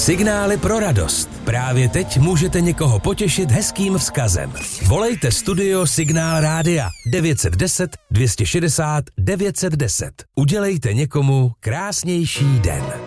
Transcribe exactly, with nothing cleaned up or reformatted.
Signály pro radost. Právě teď můžete někoho potěšit hezkým vzkazem. Volejte studio Signál Rádia devět set deset, dvě stě šedesát, devět set deset. Udělejte někomu krásnější den.